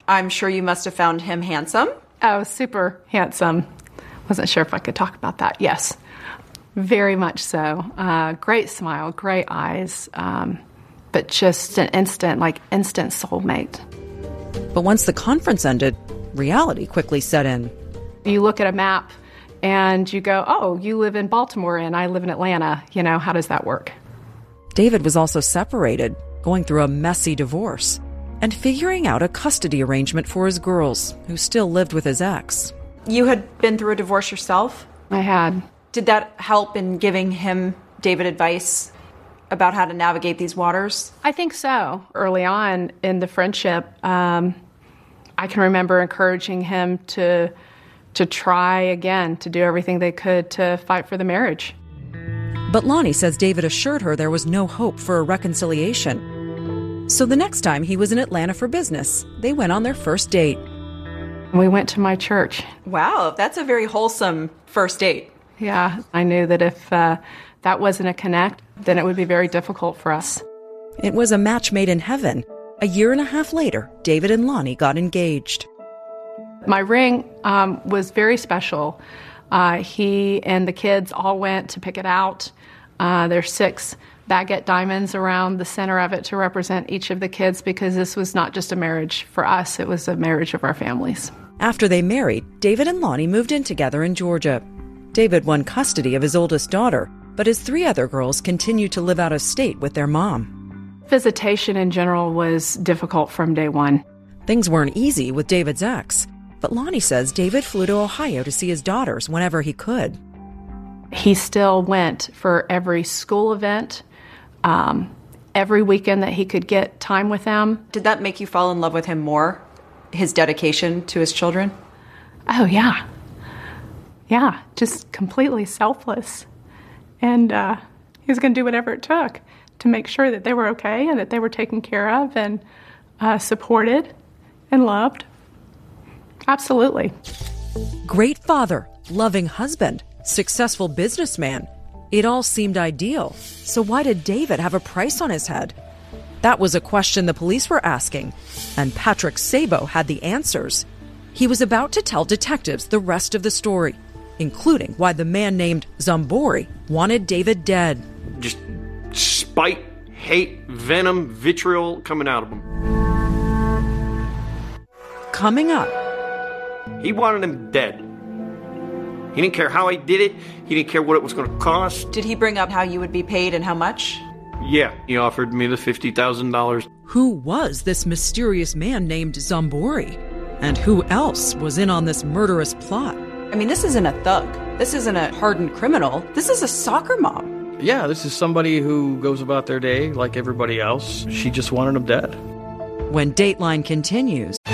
I'm sure you must have found him handsome. Oh, super handsome. Wasn't sure if I could talk about that. Yes, very much so. Great smile, great eyes, but just an instant soulmate. But once the conference ended, reality quickly set in. You look at a map and you go, oh, you live in Baltimore and I live in Atlanta. How does that work? David was also separated, going through a messy divorce, and figuring out a custody arrangement for his girls, who still lived with his ex. You had been through a divorce yourself? I had. Did that help in giving David, advice about how to navigate these waters? I think so. Early on in the friendship, I can remember encouraging him to try again, to do everything they could to fight for the marriage. But Lonnie says David assured her there was no hope for a reconciliation. So the next time he was in Atlanta for business, they went on their first date. We went to my church. Wow, that's a very wholesome first date. Yeah, I knew that if that wasn't a connect, then it would be very difficult for us. It was a match made in heaven. A year and a half later, David and Lonnie got engaged. My ring was very special. He and the kids all went to pick it out. There's 6 baguette diamonds around the center of it to represent each of the kids, because this was not just a marriage for us, it was a marriage of our families. After they married, David and Lonnie moved in together in Georgia. David won custody of his oldest daughter, but his 3 other girls continued to live out of state with their mom. Visitation in general was difficult from day one. Things weren't easy with David's ex, but Lonnie says David flew to Ohio to see his daughters whenever he could. He still went for every school event, every weekend that he could get time with them. Did that make you fall in love with him more? His dedication to his children? Oh, yeah. Yeah, just completely selfless. And he was going to do whatever it took to make sure that they were okay and that they were taken care of and supported and loved. Absolutely. Great father, loving husband, successful businessman. It all seemed ideal. So why did David have a price on his head? That was a question the police were asking, and Patrick Sabo had the answers. He was about to tell detectives the rest of the story, including why the man named Zambori wanted David dead. Just spite, hate, venom, vitriol coming out of him. Coming up. He wanted him dead. He didn't care how he did it. He didn't care what it was going to cost. Did he bring up how you would be paid and how much? Yeah, he offered me the $50,000. Who was this mysterious man named Zambori? And who else was in on this murderous plot? I mean, this isn't a thug. This isn't a hardened criminal. This is a soccer mom. Yeah, this is somebody who goes about their day like everybody else. She just wanted him dead. When Dateline continues.